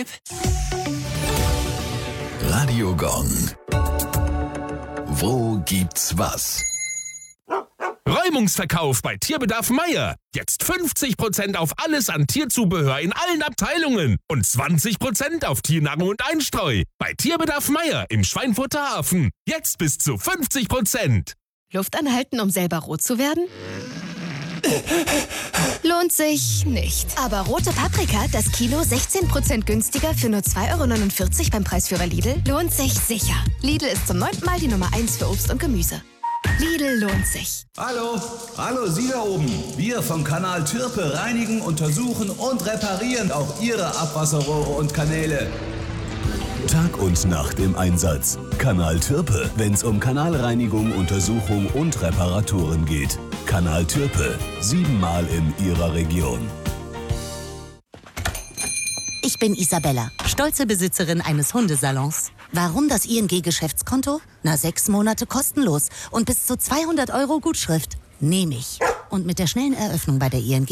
Tipp. Radio Gong. Wo gibt's was? Räumungsverkauf bei Tierbedarf Meier. Jetzt 50% auf alles an Tierzubehör in allen Abteilungen und 20% auf Tiernahrung und Einstreu. Bei Tierbedarf Meier im Schweinfurter Hafen. Jetzt bis zu 50%. Luft anhalten, um selber rot zu werden? Lohnt sich nicht. Aber rote Paprika, das Kilo 16% günstiger für nur 2,49 € beim Preisführer Lidl, lohnt sich sicher. Lidl ist zum 9. Mal die Nummer 1 für Obst und Gemüse. Lidl lohnt sich. Hallo, Sie da oben. Wir vom Kanal Türpe reinigen, untersuchen und reparieren auch Ihre Abwasserrohre und Kanäle. Tag und Nacht im Einsatz. Kanal Türpe, wenn's um Kanalreinigung, Untersuchung und Reparaturen geht. Kanal Türpe, 7-mal in Ihrer Region. Ich bin Isabella, stolze Besitzerin eines Hundesalons. Warum das ING-Geschäftskonto? 6 Monate kostenlos und bis zu 200 € Gutschrift. Nehme ich. Und mit der schnellen Eröffnung bei der ING